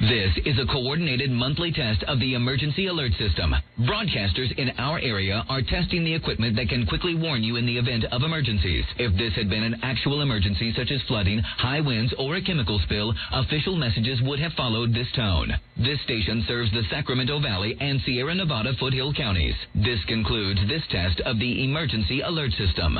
This is a coordinated monthly test of the emergency alert system. Broadcasters in our area are testing the equipment that can quickly warn you in the event of emergencies. If this had been an actual emergency such as flooding, high winds, or a chemical spill, official messages would have followed this tone. This station serves the Sacramento Valley and Sierra Nevada Foothill counties. This concludes this test of the emergency alert system.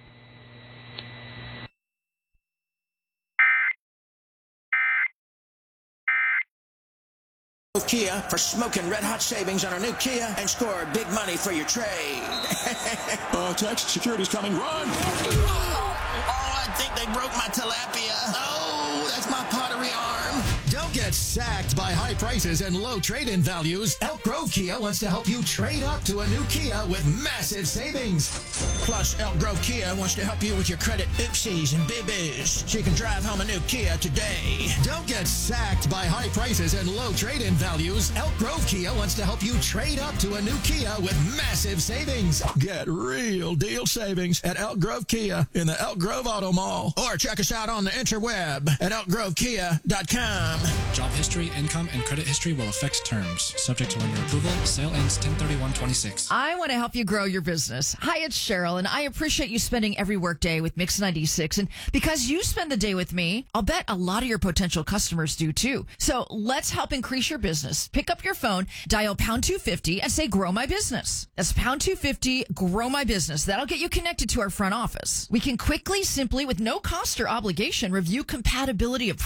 Kia for smoking red-hot savings on our new Kia and score big money for your trade. Text, security's coming, run! Oh, I think they broke my tilapia. Oh, that's my pottery arm. Don't get sacked by high prices and low trade-in values. Elk Grove Kia wants to help you trade up to a new Kia with massive savings. Plus, Elk Grove Kia wants to help you with your credit oopsies and boo-boos so you can drive home a new Kia today. Don't get sacked by high prices and low trade-in values. Elk Grove Kia wants to help you trade up to a new Kia with massive savings. Get real deal savings at Elk Grove Kia in the Elk Grove Auto Mall. Or check us out on the interweb at elkgrovekia.com. Job history, income, and credit history will affect terms. Subject to lender approval. Sale ends 10/31/26. I want to help you grow your business. Hi, it's Cheryl, and I appreciate you spending every workday with Mix 96. And because you spend the day with me, I'll bet a lot of your potential customers do too. So let's help increase your business. Pick up your phone, dial pound 250, and say, grow my business. That's pound 250, grow my business. That'll get you connected to our front office. We can quickly, simply, with no cost or obligation, review compatibility of